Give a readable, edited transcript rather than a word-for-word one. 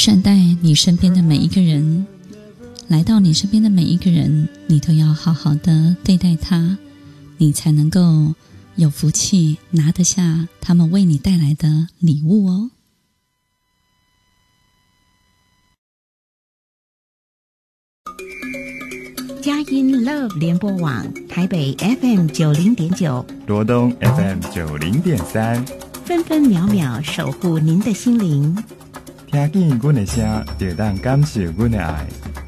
善待你身边的每一个人，来到你身边的每一个人，你都要好好的对待他，你才能够有福气拿得下他们为你带来的礼物哦。 佳音 Love 联播网台北 FM90.9， 罗东 FM90.3， 分分秒秒守护您的心灵。 听见阮的声，就当感受阮的爱。